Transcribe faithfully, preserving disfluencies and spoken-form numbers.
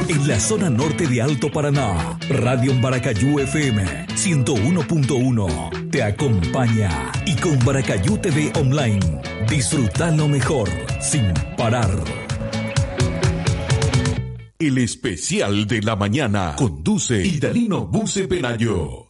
En la zona norte de Alto Paraná, Radio Baracayú F M ciento uno punto uno te acompaña. Y con Baracayú T V Online, disfruta lo mejor sin parar. El especial de la mañana conduce Idalino Buce Penayo.